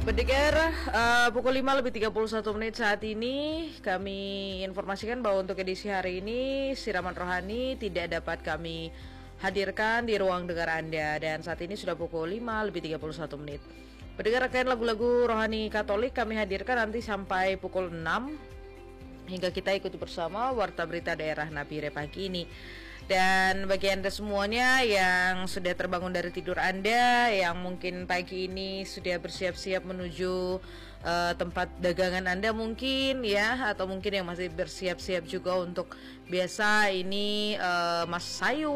Pendengar, pukul 5:31 saat ini kami informasikan bahwa untuk edisi hari ini siraman rohani tidak dapat kami hadirkan di ruang dengar Anda, dan saat ini sudah pukul 5:31. Pendengar, rangkaian lagu-lagu rohani Katolik kami hadirkan nanti sampai pukul 6 hingga kita ikuti bersama Warta Berita Daerah Napire pagi ini. Dan bagi Anda semuanya yang sudah terbangun dari tidur Anda, yang mungkin pagi ini sudah bersiap-siap menuju tempat dagangan Anda mungkin ya, atau mungkin yang masih bersiap-siap juga untuk biasa ini masak sayur